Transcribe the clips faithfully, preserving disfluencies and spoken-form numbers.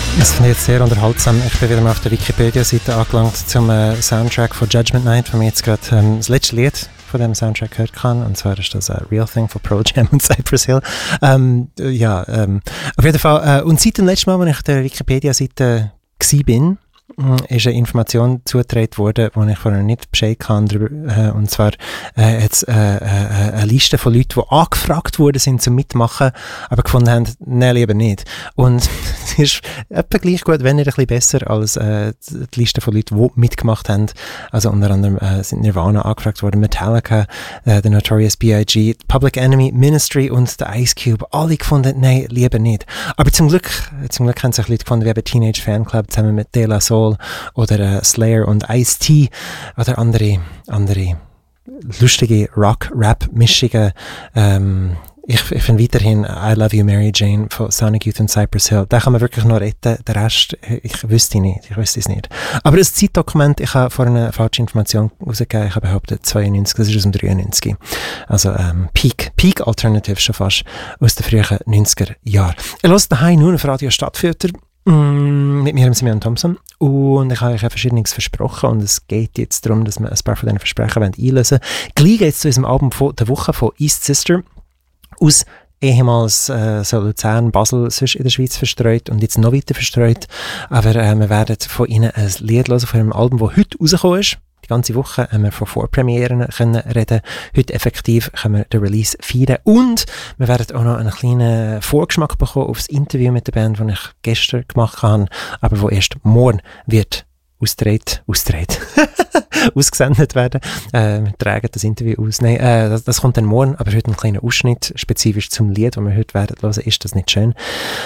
Das finde ich jetzt sehr unterhaltsam. Ich bin wieder mal auf der Wikipedia-Seite angelangt zum äh, Soundtrack von Judgment Night, wo mir jetzt gerade ähm, das letzte Lied von dem Soundtrack gehört kann. Und zwar ist das uh, Real Thing von Pearl Jam und Cypress Hill. Ähm, äh, ja, ähm, auf jeden Fall. Äh, und seit dem letzten Mal, als ich auf der Wikipedia-Seite gsi bin, ist eine Information zugetragen worden, die ich vorher nicht Bescheid kann darüber, äh, und zwar äh, jetzt äh, äh, eine Liste von Leuten, die angefragt worden sind zum Mitmachen, aber gefunden haben, nein, lieber nicht. Und es ist etwa gleich gut, wenn nicht ein bisschen besser als äh, die Liste von Leuten, die mitgemacht haben. Also unter anderem äh, sind Nirvana angefragt worden, Metallica, äh, The Notorious B I G, Public Enemy, Ministry und The Ice Cube. Alle gefunden, nein, lieber nicht. Aber zum Glück, zum Glück haben sich Leute gefunden, wie eben Teenage Fanclub zusammen mit De La Soul oder äh, Slayer und Ice-T oder andere, andere lustige Rock-Rap-Mischungen. Ähm, ich ich finde weiterhin I Love You, Mary Jane von Sonic Youth und Cypress Hill. Den kann man wirklich noch retten. Den Rest, ich wüsste nicht. Ich wüsste es nicht. Aber das Zeitdokument, ich habe vorhin eine falsche Information rausgegeben. Ich habe behauptet zweiundneunzig, das ist aus dem dreiundneunzig. Also ähm, Peak, Peak Alternative schon fast aus den frühen neunziger Jahren. Ich höre daheim nur auf Radio Stadtfilter. Mm, mit mir, dem Simeon Thompson. Und ich habe euch Verschiedenes versprochen und es geht jetzt darum, dass wir ein paar von diesen Versprechen einlösen wollen. Gleich geht es zu unserem Album von der Woche von East Sister aus ehemals äh, so Luzern, Basel, sonst in der Schweiz verstreut und jetzt noch weiter verstreut. Aber äh, wir werden von ihnen ein Lied hören von einem Album, das heute rausgekommen ist. Die ganze Woche haben wir von Vorpremieren können reden. Heute effektiv können wir den Release feiern. Und wir werden auch noch einen kleinen Vorgeschmack bekommen auf das Interview mit der Band, das ich gestern gemacht habe, aber das erst morgen wird ausgedreht, ausgedreht, ausgesendet werden. Äh, wir tragen das Interview aus. Nein, äh, das, das kommt dann morgen, aber heute ein kleiner Ausschnitt, spezifisch zum Lied, das wir heute werden hören. Ist das nicht schön?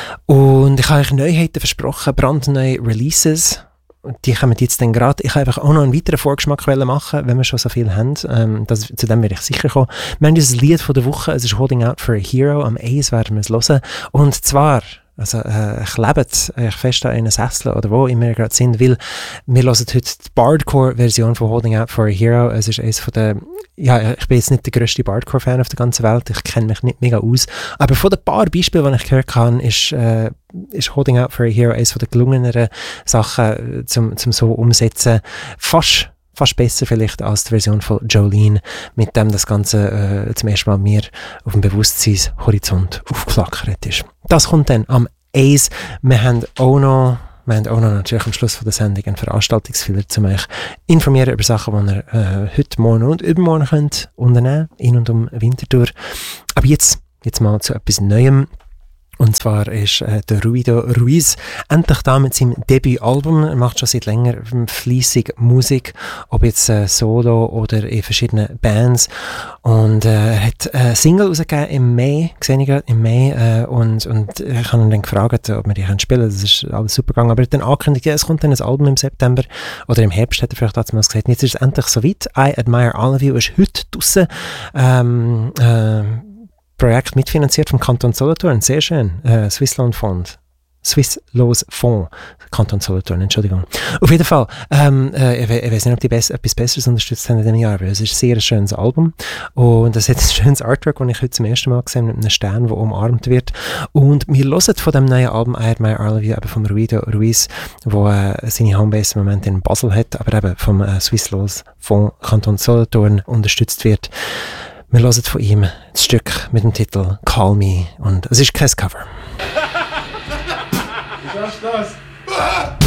Und ich habe euch Neuheiten versprochen, brandneue Releases. Die kommen jetzt dann gerade. Ich habe einfach auch noch einen weiteren Vorgeschmack machen, wenn wir schon so viel haben. Ähm, das, zu dem werde ich sicher kommen. Wir haben dieses Lied von der Woche, es ist Holding Out for a Hero. Am Eis werden wir es hören. Und zwar, also äh, klebt euch fest an einen Sessel oder wo immer ihr gerade sind, weil wir hören heute die Bardcore-Version von Holding Out for a Hero. Es ist eines von der, ja, ich bin jetzt nicht der grösste Bardcore-Fan auf der ganzen Welt, ich kenne mich nicht mega aus, aber von den paar Beispielen, die ich gehört habe, ist, äh, ist Holding Out for a Hero eines von der gelungeneren Sachen zum, zum so umsetzen. Fast Fast besser vielleicht als die Version von Jolene, mit dem das Ganze äh, zum ersten Mal mir auf dem Bewusstseinshorizont aufgeflackert ist. Das kommt dann am Eis. Wir haben auch noch, wir haben auch noch natürlich am Schluss von der Sendung einen Veranstaltungsfiller, um euch informieren über Sachen, die ihr äh, heute, morgen und übermorgen könnt unternehmen, in und um Winterthur. Aber jetzt, jetzt mal zu etwas Neuem. Und zwar ist äh, der Ruido Ruiz endlich da mit seinem Debütalbum. Er macht schon seit längerem fleissig Musik, ob jetzt äh, solo oder in verschiedenen Bands. Und äh, er hat eine Single rausgegeben im Mai, gesehen ich gerade, im Mai. Äh, und, und ich habe ihn dann gefragt, ob wir die spielen können. Das ist alles super gegangen. Aber er hat dann angekündigt, ja, es kommt dann ein Album im September oder im Herbst, hat er vielleicht dazu mal gesagt. Jetzt ist es endlich soweit. I Admire All of You ist heute draussen. Ähm, äh, Projekt mitfinanziert vom Kanton Solothurn, sehr schön, äh, Swiss Loan Fund, Swiss Loans Fonds, Kanton Solothurn, Entschuldigung. Auf jeden Fall, ähm, äh, ich, ich weiß nicht, ob die bess- etwas Besseres unterstützt haben in diesem Jahr, aber es ist ein sehr schönes Album und es hat ein schönes Artwork, das ich heute zum ersten Mal gesehen habe, mit einem Stern, der umarmt wird. Und wir hören von dem neuen Album I Admire All of You, eben vom Ruido Ruiz, der äh, seine Homebase im Moment in Basel hat, aber eben vom äh, Swiss Loans Fonds Kanton Solothurn unterstützt wird. Wir hören von ihm das Stück mit dem Titel Call Me und es ist kein Cover. Was ist das?